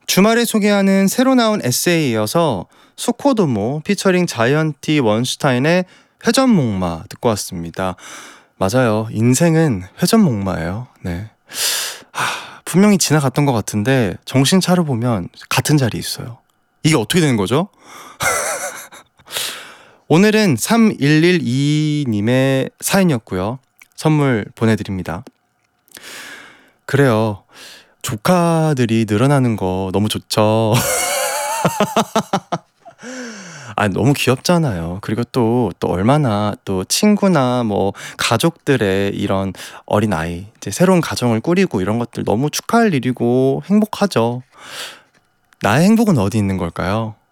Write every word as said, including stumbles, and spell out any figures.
주말에 소개하는 새로 나온 에세이에 이어서 수코도모 피처링 자이언티 원슈타인의 회전목마 듣고 왔습니다. 맞아요. 인생은 회전목마예요. 네. 하, 분명히 지나갔던 것 같은데 정신 차려보면 같은 자리에 있어요. 이게 어떻게 되는 거죠? 오늘은 삼일일이 님의 사연이었고요. 선물 보내드립니다. 그래요. 조카들이 늘어나는 거 너무 좋죠. 아, 너무 귀엽잖아요. 그리고 또, 또 얼마나 또 친구나 뭐 가족들의 이런 어린 아이, 이제 새로운 가정을 꾸리고 이런 것들 너무 축하할 일이고 행복하죠. 나의 행복은 어디 있는 걸까요?